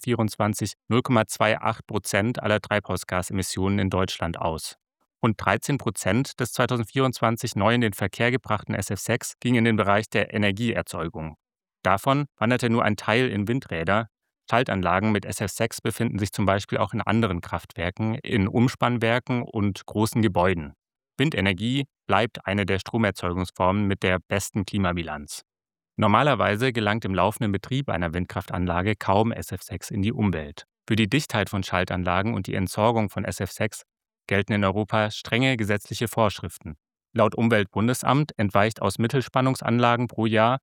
2024 0,28% aller Treibhausgasemissionen in Deutschland aus. Rund 13% des 2024 neu in den Verkehr gebrachten SF6 ging in den Bereich der Energieerzeugung. Davon wanderte nur ein Teil in Windräder. Schaltanlagen mit SF6 befinden sich zum Beispiel auch in anderen Kraftwerken, in Umspannwerken und großen Gebäuden. Windenergie bleibt eine der Stromerzeugungsformen mit der besten Klimabilanz. Normalerweise gelangt im laufenden Betrieb einer Windkraftanlage kaum SF6 in die Umwelt. Für die Dichtheit von Schaltanlagen und die Entsorgung von SF6 gelten in Europa strenge gesetzliche Vorschriften. Laut Umweltbundesamt entweicht aus Mittelspannungsanlagen pro Jahr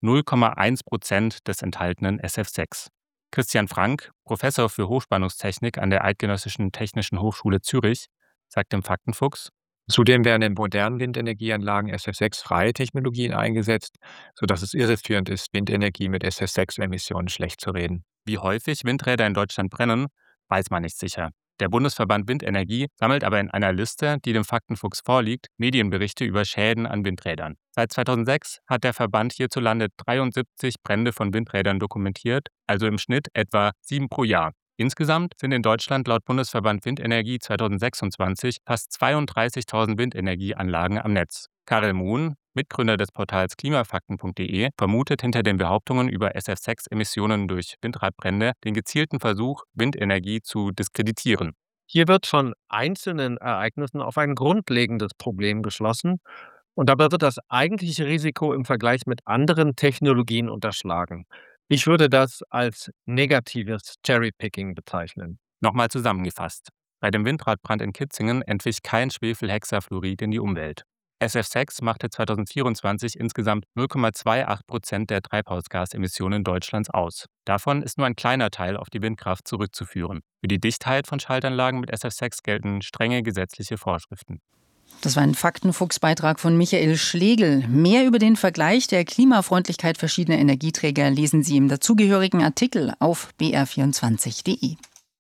0,1% des enthaltenen SF6. Christian Frank, Professor für Hochspannungstechnik an der Eidgenössischen Technischen Hochschule Zürich, sagt dem Faktenfuchs: Zudem werden in modernen Windenergieanlagen SF6-freie Technologien eingesetzt, sodass es irreführend ist, Windenergie mit SF6-Emissionen schlecht zu reden. Wie häufig Windräder in Deutschland brennen, weiß man nicht sicher. Der Bundesverband Windenergie sammelt aber in einer Liste, die dem Faktenfuchs vorliegt, Medienberichte über Schäden an Windrädern. Seit 2006 hat der Verband hierzulande 73 Brände von Windrädern dokumentiert, also im Schnitt etwa 7 pro Jahr. Insgesamt sind in Deutschland laut Bundesverband Windenergie 2026 fast 32.000 Windenergieanlagen am Netz. Karel Mohn, Mitgründer des Portals klimafakten.de, vermutet hinter den Behauptungen über SF6-Emissionen durch Windradbrände den gezielten Versuch, Windenergie zu diskreditieren. Hier wird von einzelnen Ereignissen auf ein grundlegendes Problem geschlossen und dabei wird das eigentliche Risiko im Vergleich mit anderen Technologien unterschlagen. Ich würde das als negatives Cherrypicking bezeichnen. Nochmal zusammengefasst: Bei dem Windradbrand in Kitzingen entwich kein Schwefelhexafluorid in die Umwelt. SF6 machte 2024 insgesamt 0,28% der Treibhausgasemissionen Deutschlands aus. Davon ist nur ein kleiner Teil auf die Windkraft zurückzuführen. Für die Dichtheit von Schaltanlagen mit SF6 gelten strenge gesetzliche Vorschriften. Das war ein Faktenfuchs-Beitrag von Michael Schlegel. Mehr über den Vergleich der Klimafreundlichkeit verschiedener Energieträger lesen Sie im dazugehörigen Artikel auf br24.de.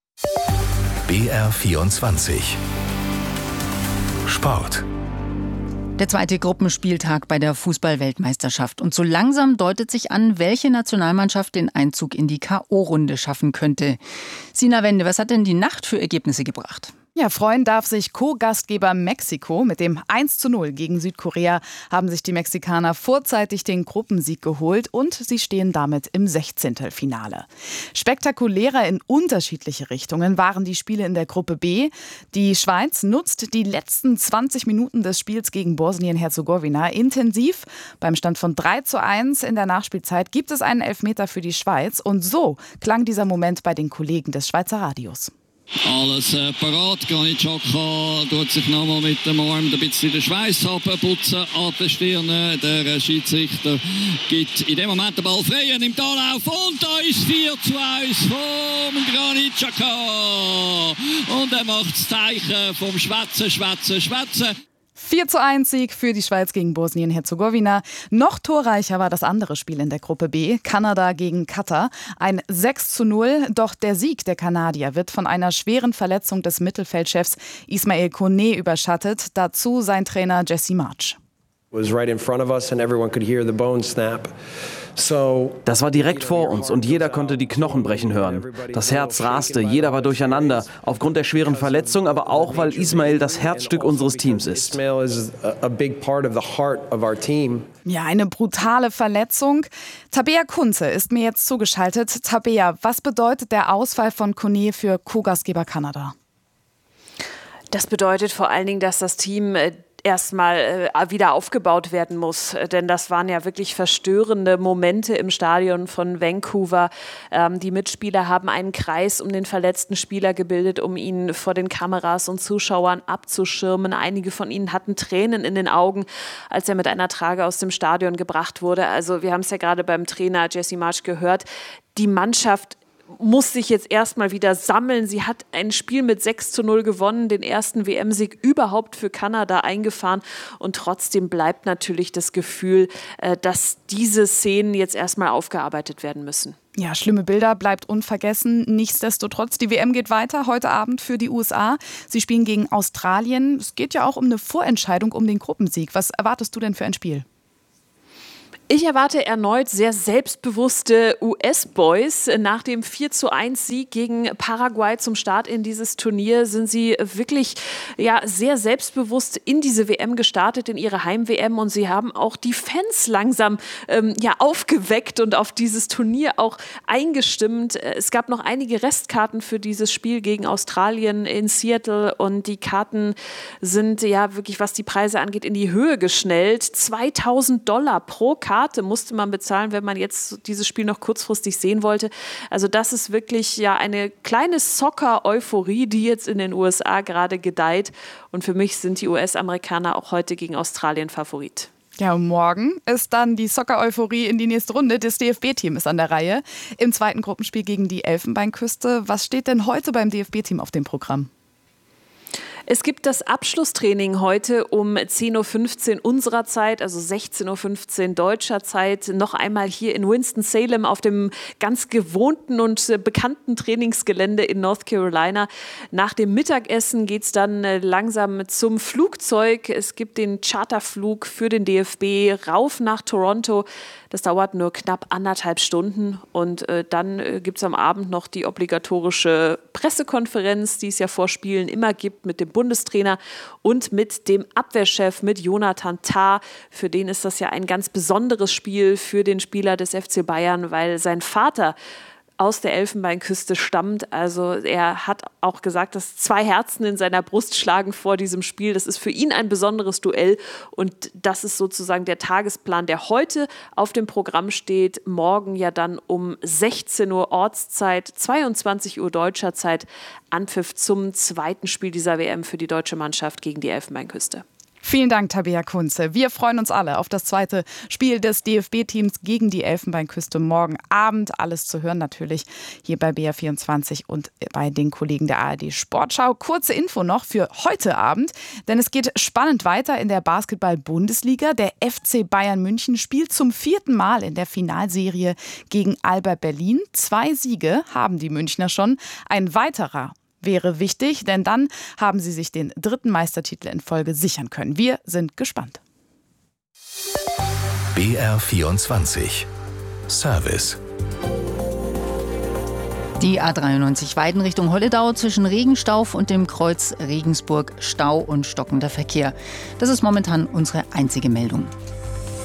BR24 Sport. Der zweite Gruppenspieltag bei der Fußball-Weltmeisterschaft. Und so langsam deutet sich an, welche Nationalmannschaft den Einzug in die K.O.-Runde schaffen könnte. Sina Wende, was hat denn die Nacht für Ergebnisse gebracht? Ja, freuen darf sich Co-Gastgeber Mexiko. Mit dem 1:0 gegen Südkorea haben sich die Mexikaner vorzeitig den Gruppensieg geholt und sie stehen damit im 16. Spektakulärer in unterschiedliche Richtungen waren die Spiele in der Gruppe B. Die Schweiz nutzt die letzten 20 Minuten des Spiels gegen Bosnien-Herzegowina intensiv. Beim Stand von 3:1 in der Nachspielzeit gibt es einen Elfmeter für die Schweiz. Und so klang dieser Moment bei den Kollegen des Schweizer Radios. Alles parat, Granit Xhaka tut sich nochmal mit dem Arm ein bisschen den Schweiß abputzen an der Stirn. Der Schiedsrichter gibt in dem Moment den Ball frei, nimmt Anlauf und da ist 4:1 vom Granit Xhaka. Und er macht das Zeichen vom Schwätzen. 4:1 Sieg für die Schweiz gegen Bosnien-Herzegowina. Noch torreicher war das andere Spiel in der Gruppe B, Kanada gegen Katar. Ein 6:0, doch der Sieg der Kanadier wird von einer schweren Verletzung des Mittelfeldchefs Ismail Koné überschattet. Dazu sein Trainer Jesse Marsch. Das war direkt vor uns und jeder konnte die Knochen brechen hören. Das Herz raste, jeder war durcheinander, aufgrund der schweren Verletzung, aber auch, weil Ismail das Herzstück unseres Teams ist. Ja, eine brutale Verletzung. Tabea Kunze ist mir jetzt zugeschaltet. Tabea, was bedeutet der Ausfall von Koné für Co-Gastgeber Kanada? Das bedeutet vor allen Dingen, dass das Team erstmal wieder aufgebaut werden muss. Denn das waren ja wirklich verstörende Momente im Stadion von Vancouver. Die Mitspieler haben einen Kreis um den verletzten Spieler gebildet, um ihn vor den Kameras und Zuschauern abzuschirmen. Einige von ihnen hatten Tränen in den Augen, als er mit einer Trage aus dem Stadion gebracht wurde. Also wir haben es ja gerade beim Trainer Jesse Marsch gehört. Die Mannschaft muss sich jetzt erstmal wieder sammeln. Sie hat ein Spiel mit 6:0 gewonnen, den ersten WM-Sieg überhaupt für Kanada eingefahren. Und trotzdem bleibt natürlich das Gefühl, dass diese Szenen jetzt erstmal aufgearbeitet werden müssen. Ja, schlimme Bilder, bleibt unvergessen. Nichtsdestotrotz, die WM geht weiter heute Abend für die USA. Sie spielen gegen Australien. Es geht ja auch um eine Vorentscheidung um den Gruppensieg. Was erwartest du denn für ein Spiel? Ich erwarte erneut sehr selbstbewusste US-Boys. Nach dem 4:1-Sieg gegen Paraguay zum Start in dieses Turnier sind sie wirklich sehr selbstbewusst in diese WM gestartet, in ihre Heim-WM. Und sie haben auch die Fans langsam aufgeweckt und auf dieses Turnier auch eingestimmt. Es gab noch einige Restkarten für dieses Spiel gegen Australien in Seattle. Und die Karten sind wirklich, was die Preise angeht, in die Höhe geschnellt. $2.000 pro Karte musste man bezahlen, wenn man jetzt dieses Spiel noch kurzfristig sehen wollte. Also das ist wirklich eine kleine Soccer-Euphorie, die jetzt in den USA gerade gedeiht. Und für mich sind die US-Amerikaner auch heute gegen Australien Favorit. Ja, und morgen ist dann die Soccer-Euphorie in die nächste Runde. Das DFB-Team ist an der Reihe im zweiten Gruppenspiel gegen die Elfenbeinküste. Was steht denn heute beim DFB-Team auf dem Programm? Es gibt das Abschlusstraining heute um 10:15 Uhr unserer Zeit, also 16:15 Uhr deutscher Zeit. Noch einmal hier in Winston-Salem auf dem ganz gewohnten und bekannten Trainingsgelände in North Carolina. Nach dem Mittagessen geht es dann langsam zum Flugzeug. Es gibt den Charterflug für den DFB rauf nach Toronto. Das dauert nur knapp 1,5 Stunden. Und dann gibt es am Abend noch die obligatorische Pressekonferenz, die es ja vor Spielen immer gibt, mit dem Bundestrainer und mit dem Abwehrchef, mit Jonathan Tah. Für den ist das ja ein ganz besonderes Spiel für den Spieler des FC Bayern, weil sein Vater aus der Elfenbeinküste stammt. Also er hat auch gesagt, dass 2 Herzen in seiner Brust schlagen vor diesem Spiel. Das ist für ihn ein besonderes Duell und das ist sozusagen der Tagesplan, der heute auf dem Programm steht. Morgen ja dann um 16 Uhr Ortszeit, 22 Uhr deutscher Zeit, Anpfiff zum zweiten Spiel dieser WM für die deutsche Mannschaft gegen die Elfenbeinküste. Vielen Dank, Tabea Kunze. Wir freuen uns alle auf das zweite Spiel des DFB-Teams gegen die Elfenbeinküste morgen Abend. Alles zu hören natürlich hier bei BR24 und bei den Kollegen der ARD Sportschau. Kurze Info noch für heute Abend, denn es geht spannend weiter in der Basketball-Bundesliga. Der FC Bayern München spielt zum 4. Mal in der Finalserie gegen Alba Berlin. 2 Siege haben die Münchner schon. Ein weiterer wäre wichtig, denn dann haben sie sich den 3. Meistertitel in Folge sichern können. Wir sind gespannt. BR24 Service. Die A93 Weiden Richtung Holledau zwischen Regenstauf und dem Kreuz Regensburg, Stau und stockender Verkehr. Das ist momentan unsere einzige Meldung.